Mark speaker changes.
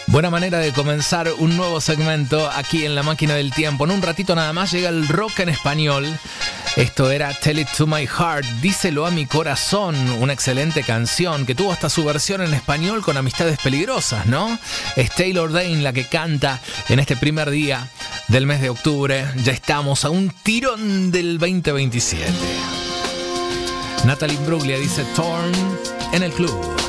Speaker 1: Buena manera de comenzar un nuevo segmento aquí en La Máquina del Tiempo. En un ratito nada más llega el rock en español. Esto era Tell It To My Heart, Díselo a mi corazón, una excelente canción que tuvo hasta su versión en español con Amistades Peligrosas, ¿no? Es Taylor Dayne la que canta en este primer día del mes de octubre. Ya estamos a un tirón del 2027. Natalie Imbruglia dice Torn en el club.